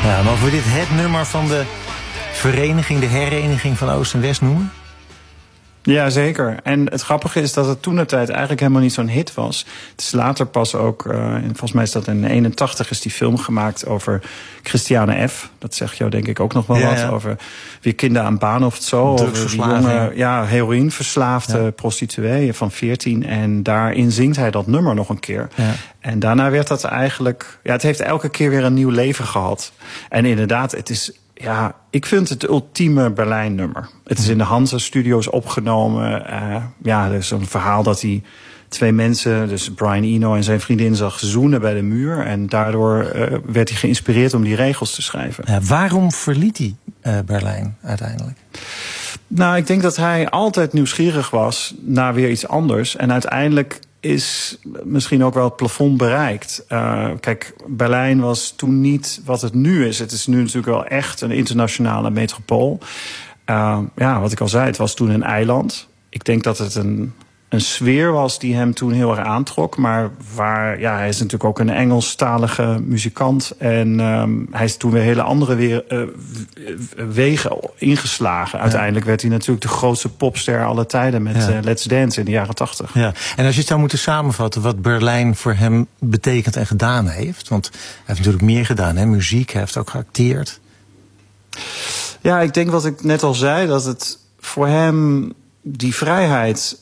Ja, mogen we dit het nummer van de vereniging, de hereniging van Oost en West noemen? Ja, zeker. En het grappige is dat het toentertijd eigenlijk helemaal niet zo'n hit was. Het is later pas ook, volgens mij is dat in 81 is die film gemaakt over Christiane F. Dat zegt jou denk ik ook nog wel wat. Ja. Over weer kinderen aan baan of zo. Over die jonge, heroïneverslaafde prostituee van 14. En daarin zingt hij dat nummer nog een keer. Ja. En daarna werd dat eigenlijk... Ja, het heeft elke keer weer een nieuw leven gehad. En inderdaad, het is... Ja, ik vind het ultieme Berlijn-nummer. Het is in de Hansa-studio's opgenomen. Er is een verhaal dat hij 2 mensen, dus Brian Eno en zijn vriendin, zag zoenen bij de muur. En daardoor werd hij geïnspireerd om die regels te schrijven. Ja, waarom verliet hij Berlijn uiteindelijk? Nou, ik denk dat hij altijd nieuwsgierig was naar weer iets anders. En uiteindelijk is misschien ook wel het plafond bereikt. Kijk, Berlijn was toen niet wat het nu is. Het is nu natuurlijk wel echt een internationale metropool. Wat ik al zei, het was toen een eiland. Ik denk dat het een sfeer was die hem toen heel erg aantrok. Maar hij is natuurlijk ook een Engelstalige muzikant. En hij is toen weer hele andere wegen ingeslagen. Uiteindelijk werd hij natuurlijk de grootste popster aller tijden met Let's Dance in de jaren 80. Ja. En als je het zou moeten samenvatten wat Berlijn voor hem betekent en gedaan heeft. Want hij heeft natuurlijk meer gedaan, hè? Muziek, hij heeft ook geacteerd. Ja, ik denk wat ik net al zei, dat het voor hem die vrijheid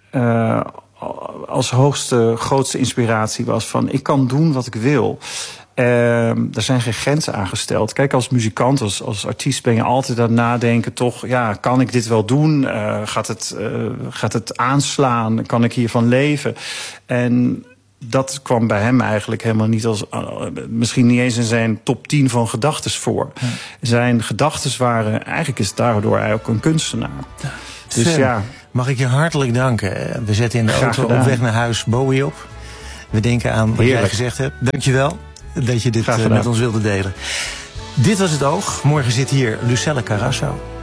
als grootste inspiratie was van ik kan doen wat ik wil. Er zijn geen grenzen aangesteld. Kijk, als muzikant, als artiest ben je altijd aan het nadenken toch, kan ik dit wel doen? Gaat het aanslaan? Kan ik hiervan leven? En dat kwam bij hem eigenlijk helemaal niet als... misschien niet eens in zijn top 10 van gedachtes voor. Ja. Zijn gedachtes waren... Eigenlijk is daardoor hij ook een kunstenaar. Ja. Dus mag ik je hartelijk danken. We zetten in de auto op weg naar huis Bowie op. We denken aan wat jij gezegd hebt. Dankjewel dat je dit met ons wilde delen. Dit was Het Oog. Morgen zit hier Lucelle Carasso.